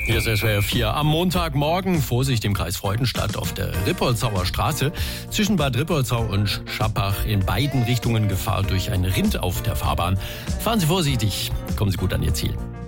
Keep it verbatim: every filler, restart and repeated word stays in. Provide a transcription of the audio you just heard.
Hier ist S W R vier. Am Montagmorgen Vorsicht im Kreis Freudenstadt auf der Rippoldsauer Straße. Zwischen Bad Rippoldsau und Schappach in beiden Richtungen Gefahr durch ein Rind auf der Fahrbahn. Fahren Sie vorsichtig, kommen Sie gut an Ihr Ziel.